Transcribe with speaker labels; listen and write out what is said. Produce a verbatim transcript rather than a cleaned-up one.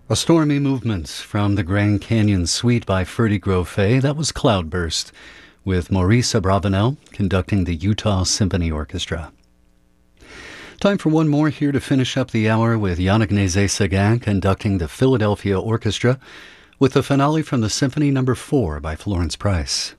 Speaker 1: A stormy movement from the Grand Canyon Suite by Ferdy Grofé. That was Cloudburst, with Maurice Abravanel conducting the Utah Symphony Orchestra. Time for one more here to finish up the hour with Yannick Nézet-Séguin conducting the Philadelphia Orchestra with the finale from the Symphony Number four by Florence Price.